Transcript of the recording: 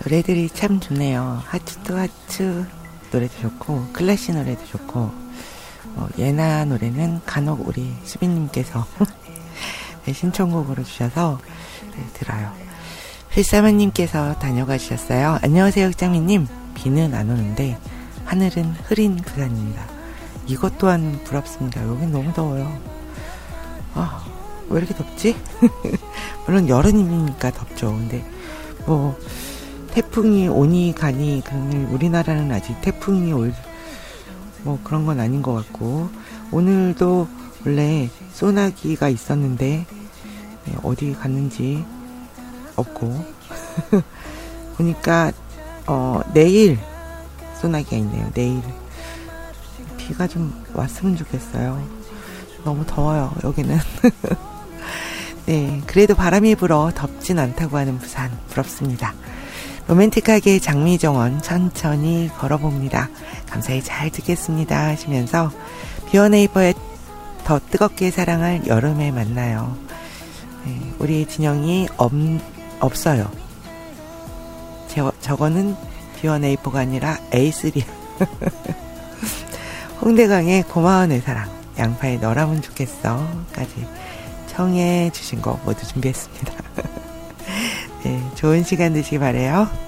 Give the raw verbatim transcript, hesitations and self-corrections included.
노래들이 참 좋네요. 하츠 또 하츠 노래도 좋고 클래식 노래도 좋고 어, 예나 노래는 간혹 우리 수빈님께서 네, 신청곡으로 주셔서 네, 들어요. 필사마님께서 다녀가 주셨어요. 안녕하세요 흑장미님. 비는 안 오는데 하늘은 흐린 부산입니다. 이것 또한 부럽습니다. 여긴 너무 더워요. 아, 왜 이렇게 덥지? 물론 여름이니까 덥죠. 근데 뭐 태풍이 오니 가니 그러면 우리나라는 아직 태풍이 올 뭐 그런 건 아닌 것 같고 오늘도 원래 소나기가 있었는데 네, 어디 갔는지 없고 보니까 어, 내일 소나기가 있네요. 내일 비가 좀 왔으면 좋겠어요. 너무 더워요 여기는. 네, 그래도 바람이 불어 덥진 않다고 하는 부산 부럽습니다. 로맨틱하게 장미정원 천천히 걸어봅니다. 감사히 잘 듣겠습니다 하시면서 비어네이버에 더 뜨겁게 사랑할 여름에 만나요. 네, 우리 진영이 없, 없어요. 저, 저거는 비어네이버가 아니라 에이쓰리. 홍대강의 고마워 내 사랑 양파에 너라면 좋겠어 까지 청해 주신 거 모두 준비했습니다. 네, 좋은 시간 되시기 바라요.